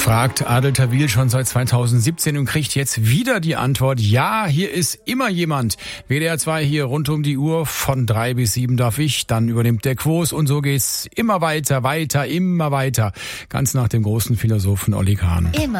Fragt Adel Tawil schon seit 2017 und kriegt jetzt wieder die Antwort, ja, hier ist immer jemand. WDR 2 hier rund um die Uhr, von 3 bis 7 darf ich, dann übernimmt der Quos und so geht's immer weiter, immer weiter. Ganz nach dem großen Philosophen Olli Kahn.